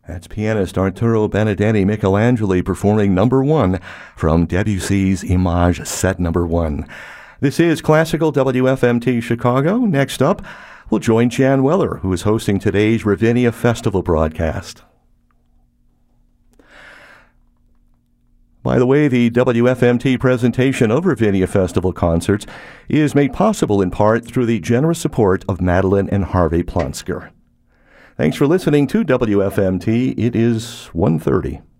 That's pianist Arturo Benedetti Michelangeli performing number 1 from Debussy's Image Set Number 1. This is Classical WFMT Chicago. Next up, we'll join Jan Weller, who is hosting today's Ravinia Festival broadcast. By the way, the WFMT presentation of Ravinia Festival concerts is made possible in part through the generous support of Madeline and Harvey Plonsker. Thanks for listening to WFMT. It is 1:30.